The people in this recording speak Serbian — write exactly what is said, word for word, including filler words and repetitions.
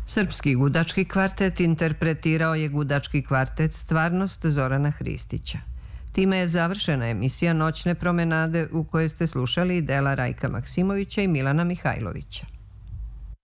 Srpski gudački kvartet interpretirao je gudački kvartet Stvarnost Zorana Hristića. Time je završena emisija Noćne promenade u kojoj ste slušali dela Rajka Maksimovića i Milana Mihajlovića.